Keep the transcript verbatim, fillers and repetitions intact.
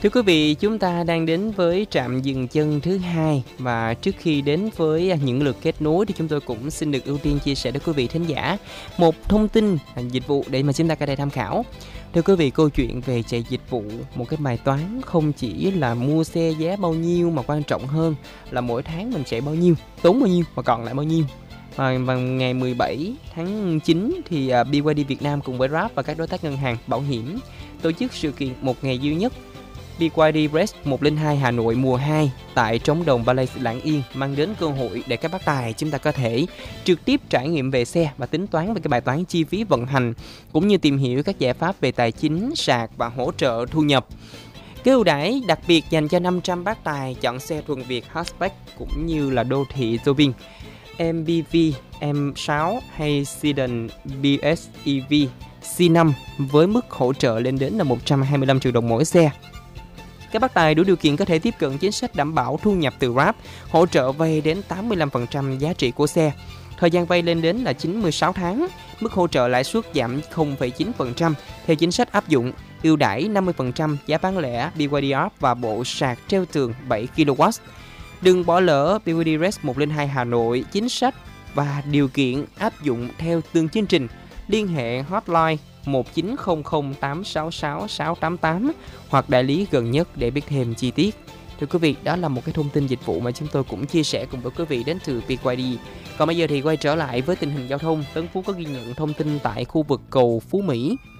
Thưa quý vị, chúng ta đang đến với trạm dừng chân thứ hai, và trước khi đến với những lượt kết nối thì chúng tôi cũng xin được ưu tiên chia sẻ đến quý vị thính giả một thông tin dịch vụ để mà chúng ta có thể tham khảo. Thưa quý vị, câu chuyện về chạy dịch vụ, một cái bài toán không chỉ là mua xe giá bao nhiêu mà quan trọng hơn là mỗi tháng mình chạy bao nhiêu, tốn bao nhiêu và còn lại bao nhiêu. Và vào ngày mười bảy tháng chín thì bê i đê Việt Nam cùng với Grab và các đối tác ngân hàng, bảo hiểm tổ chức sự kiện một ngày duy nhất bê i đê Race một không hai Hà Nội mùa hai tại trống đồng Ballet Lạng Yên, mang đến cơ hội để các bác tài chúng ta có thể trực tiếp trải nghiệm về xe và tính toán về cái bài toán chi phí vận hành, cũng như tìm hiểu các giải pháp về tài chính, sạc và hỗ trợ thu nhập. Cái ưu đãi đặc biệt dành cho năm trăm bác tài chọn xe thuần Việt hatchback cũng như là đô thị Zobin, em pê vê em sáu hay Sedan bê ét e vê xê năm với mức hỗ trợ lên đến là một trăm hai mươi lăm triệu đồng mỗi xe. Các bác tài đủ điều kiện có thể tiếp cận chính sách đảm bảo thu nhập từ Grab, hỗ trợ vay đến tám mươi lăm phần trăm giá trị của xe. Thời gian vay lên đến là chín mươi sáu tháng, mức hỗ trợ lãi suất giảm không phẩy chín phần trăm theo chính sách áp dụng, ưu đãi năm mươi phần trăm giá bán lẻ bê i đê app và bộ sạc treo tường bảy ki lô oát. Đừng bỏ lỡ bê i đê Race một không hai Hà Nội, chính sách và điều kiện áp dụng theo từng chương trình. Liên hệ hotline một chín không không tám sáu sáu sáu tám tám hoặc đại lý gần nhất để biết thêm chi tiết. Thưa quý vị, đó là một cái thông tin dịch vụ mà chúng tôi cũng chia sẻ cùng với quý vị đến từ bê i đê. Còn bây giờ thì quay trở lại với tình hình giao thông. Tấn Phú có ghi nhận thông tin tại khu vực cầu Phú Mỹ